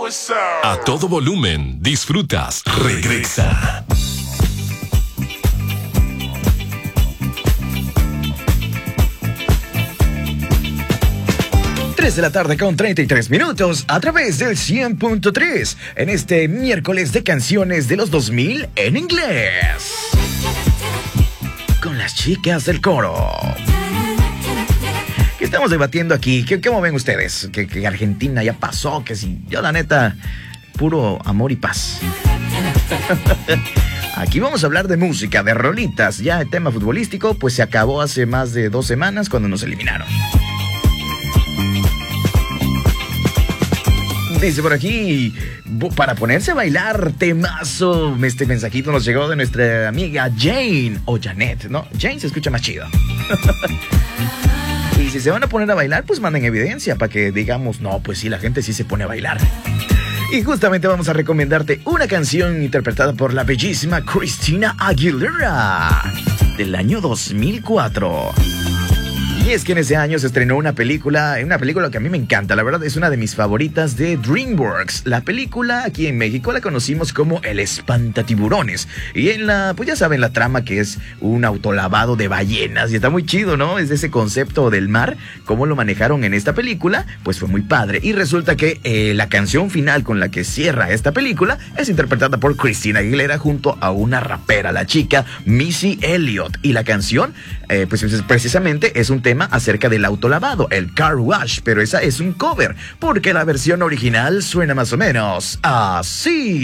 A todo volumen, disfrutas Regresa. 3 de la tarde con 33 minutos a través del 100.3 en este miércoles de canciones de los 2000 en inglés. Con las chicas del coro. ¿Qué estamos debatiendo aquí? ¿Cómo ven ustedes? Que Argentina ya pasó, que si yo la neta, puro amor y paz. Aquí vamos a hablar de música, de rolitas. Ya el tema futbolístico pues se acabó hace más de 2 semanas cuando nos eliminaron. Dice por aquí, para ponerse a bailar, temazo. Este mensajito nos llegó de nuestra amiga Jane, o Janet, ¿no? Jane se escucha más chido. Y si se van a poner a bailar, pues manden evidencia para que digamos, no, pues sí, la gente sí se pone a bailar. Y justamente vamos a recomendarte una canción interpretada por la bellísima Christina Aguilera, del año 2004. Y es que en ese año se estrenó una película que a mí me encanta, la verdad es una de mis favoritas de DreamWorks. La película aquí en México la conocimos como El Espantatiburones. Y pues ya saben la trama, que es un autolavado de ballenas y está muy chido, ¿no? Es de ese concepto del mar, cómo lo manejaron en esta película, pues fue muy padre. Y resulta que la canción final con la que cierra esta película es interpretada por Christina Aguilera junto a una rapera, la chica Missy Elliott. Y la canción, pues precisamente es un tema acerca del autolavado, el car wash, pero esa es un cover, porque la versión original suena más o menos así.